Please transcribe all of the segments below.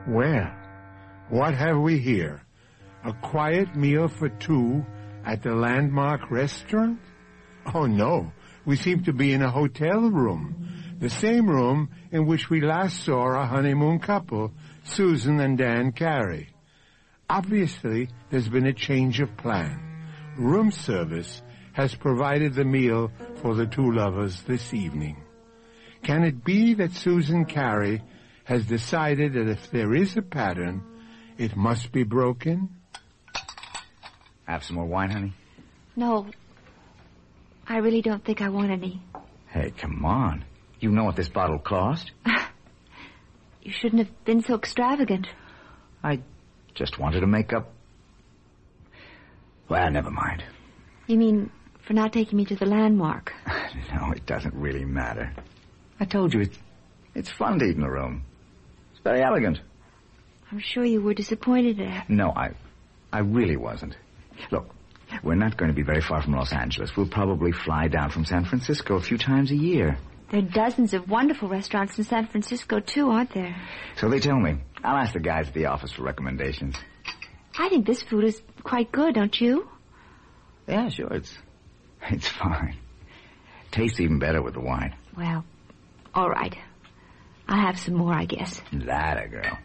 Well, what have we here? A quiet meal for two at the Landmark restaurant? Oh, no. We seem to be in a hotel room. The same room in which we last saw our honeymoon couple, Susan and Dan Carey. Obviously, there's been a change of plan. Room service has provided the meal for the two lovers this evening. Can it be that Susan Carey has decided that if there is a pattern, it must be broken? Have some more wine, honey? No. I really don't think I want any. Hey, come on. You know what this bottle cost? You shouldn't have been so extravagant. I just wanted to make up. Well, never mind. You mean for not taking me to the Landmark? No, it doesn't really matter. I told you, it's fun to eat in the room. It's very elegant. I'm sure you were disappointed at it. No, I really wasn't. Look, we're not going to be very far from Los Angeles. We'll probably fly down from San Francisco a few times a year. There are dozens of wonderful restaurants in San Francisco, too, aren't there? So they tell me. I'll ask the guys at the office for recommendations. I think this food is quite good, don't you? Yeah, sure, it's fine. Tastes even better with the wine. Well, all right. I'll have some more, I guess. That a girl.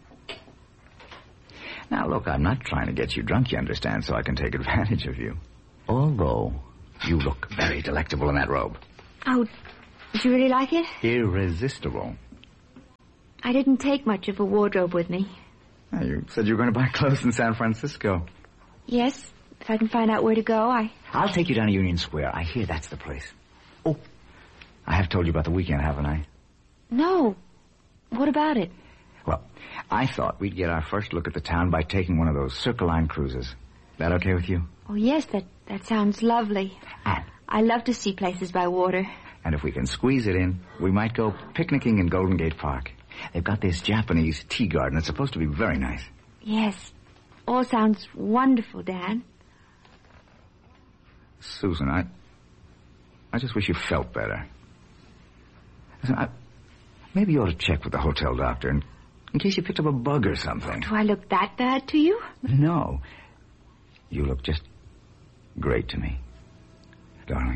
Now, look, I'm not trying to get you drunk, you understand, so I can take advantage of you. Although, you look very delectable in that robe. Oh, did you really like it? Irresistible. I didn't take much of a wardrobe with me. You said you were going to buy clothes in San Francisco. Yes, if I can find out where to go, I'll take you down to Union Square. I hear that's the place. Oh, I have told you about the weekend, haven't I? No. What about it? Well, I thought we'd get our first look at the town by taking one of those Circle Line cruises. That okay with you? Oh, yes, that sounds lovely. And I love to see places by water. And if we can squeeze it in, we might go picnicking in Golden Gate Park. They've got this Japanese tea garden. It's supposed to be very nice. Yes. All sounds wonderful, Dan. Susan, I just wish you felt better. Listen, maybe you ought to check with the hotel doctor in case you picked up a bug or something. Do I look that bad to you? No. You look just great to me, darling.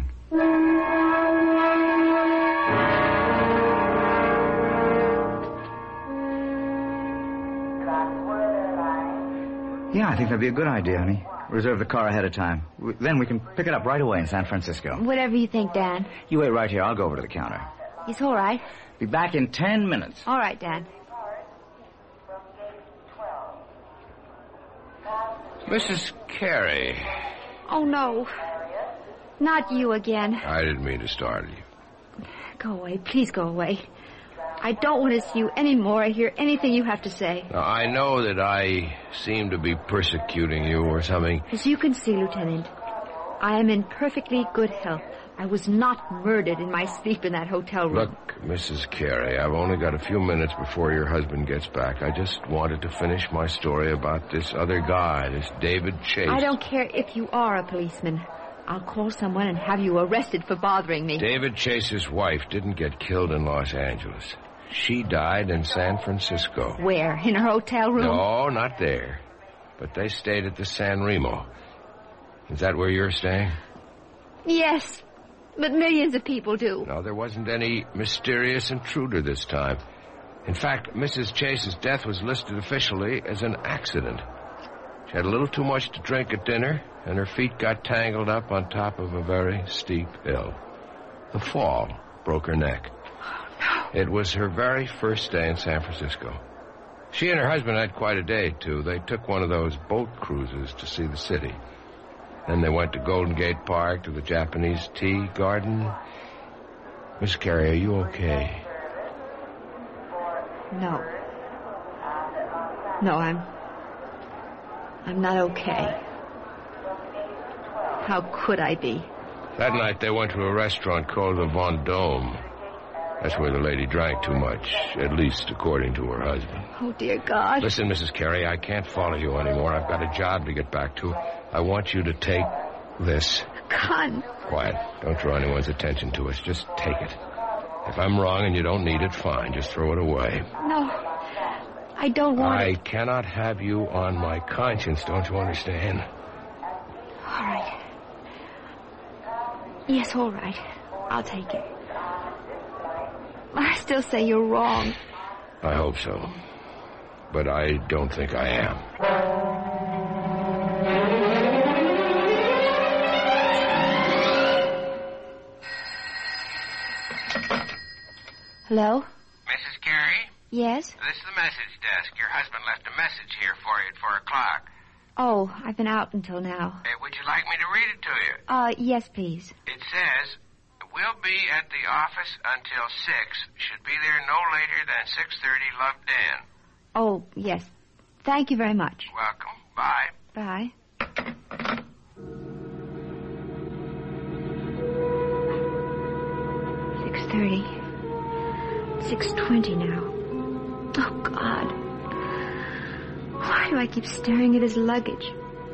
Yeah, I think that'd be a good idea, honey. Reserve the car ahead of time. Then we can pick it up right away in San Francisco. Whatever you think, Dan. You wait right here. I'll go over to the counter. It's all right. Be back in 10 minutes. All right, Dan. Mrs. Carey. Oh, no. Not you again. I didn't mean to startle you. Go away. Please go away. I don't want to see you anymore or hear anything you have to say. Now, I know that I seem to be persecuting you or something. As you can see, Lieutenant, I am in perfectly good health. I was not murdered in my sleep in that hotel room. Look, Mrs. Carey, I've only got a few minutes before your husband gets back. I just wanted to finish my story about this other guy, this David Chase. I don't care if you are a policeman. I'll call someone and have you arrested for bothering me. David Chase's wife didn't get killed in Los Angeles. She died in San Francisco. Where? In her hotel room? No, not there. But they stayed at the San Remo. Is that where you're staying? Yes, but millions of people do. No, there wasn't any mysterious intruder this time. In fact, Mrs. Chase's death was listed officially as an accident. She had a little too much to drink at dinner, and her feet got tangled up on top of a very steep hill. The fall broke her neck. It was her very first day in San Francisco. She and her husband had quite a day, too. They took one of those boat cruises to see the city. Then they went to Golden Gate Park, to the Japanese tea garden. Miss Carey, are you okay? No. No, I'm not okay. How could I be? That night they went to a restaurant called the Vendome. That's where the lady drank too much, at least according to her husband. Oh, dear God. Listen, Mrs. Carey, I can't follow you anymore. I've got a job to get back to. I want you to take this. Gun. Quiet. Don't draw anyone's attention to us. Just take it. If I'm wrong and you don't need it, fine. Just throw it away. No. I don't want I it. cannot have you on my conscience, don't you understand? All right. Yes, all right. I'll take it. I still say you're wrong. I hope so. But I don't think I am. Hello? Mrs. Carey? Yes? This is the message desk. Your husband left a message here for you at 4 o'clock. Oh, I've been out until now. Would you like me to read it to you? Yes, please. It says, we'll be at the office until 6. Should be there no later than 6:30. Love, Dan. Oh, yes. Thank you very much. Welcome. Bye. Bye. $6:20 now. Oh, God. Why do I keep staring at his luggage?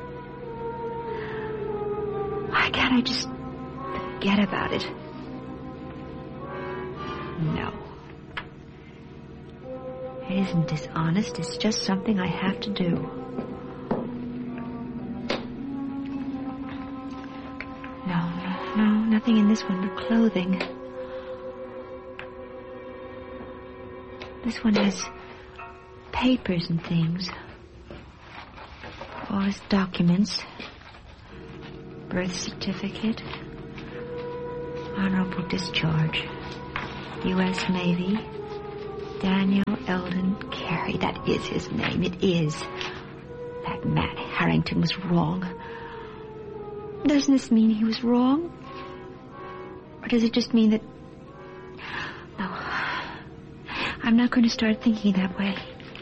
Why can't I just forget about it? No. It isn't dishonest. It's just something I have to do. No, nothing in this one but clothing. This one has papers and things. All his documents. Birth certificate. Honorable discharge. U.S. Navy. Daniel Eldon Carey. That is his name. It is. That Matt Harrington was wrong. Doesn't this mean he was wrong? Or does it just mean that... No. I'm not going to start thinking that way.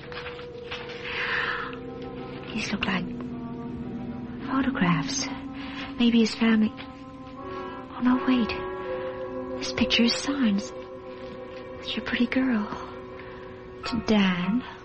These look like photographs. Maybe his family... Oh, no, wait. This picture is signed. Such a pretty girl. To Dan.